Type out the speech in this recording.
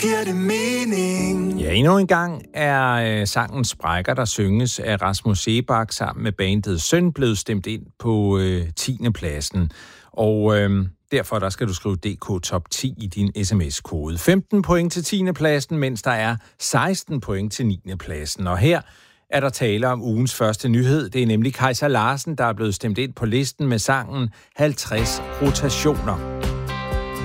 giver det mening. Ja, endnu en gang er sangen Sprækker, der synges af Rasmus Seebach sammen med bandet Søn, blevet stemt ind på 10. pladsen. Og derfor der skal du skrive DK Top 10 i din sms-kode. 15 point til 10. pladsen, mens der er 16 point til 9. pladsen. Og her er der tale om ugens første nyhed. Det er nemlig Kajsa Larsen, der er blevet stemt ind på listen med sangen 50 rotationer.